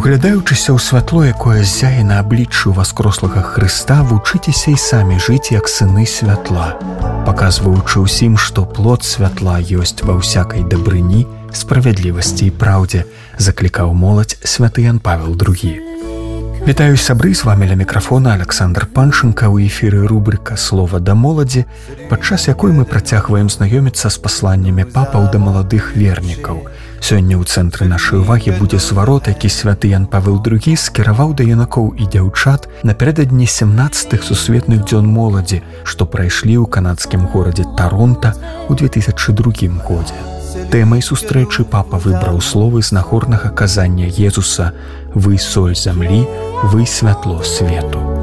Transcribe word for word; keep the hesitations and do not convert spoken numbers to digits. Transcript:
Углядаючыся ў святло, якое ззяе на абліччы васкрослага Хрыста, вучыцеся і самі жыць як сыны святла, паказваючы ўсім, што плод святла ёсць ва ўсякай дабрыні, справядлівасці і праўдзе, заклікаў моладзь святы Ян Павел другі. Вітаю, сябры, з вамі ля мікрафона Александр Панченка. У эфіры рубрика «Слова да моладзі», падчас якой мы працягваем знаёміцца з пасланнямі папаў да маладых вернікаў. Сёння ў цэнтры нашай увагі будзе зварот, які святы Ян Павел другі скіраваў да юнакоў і дзяўчат напярэдадні сямнаццатых сусветных дзён моладзі, што прайшлі ў канадскім горадзе Таронта ў две тысячы другім годзе. Тэмай сустрэчы папа выбраў словы з нагорнага казання Езуса «Вы соль зямлі, вы святло свету».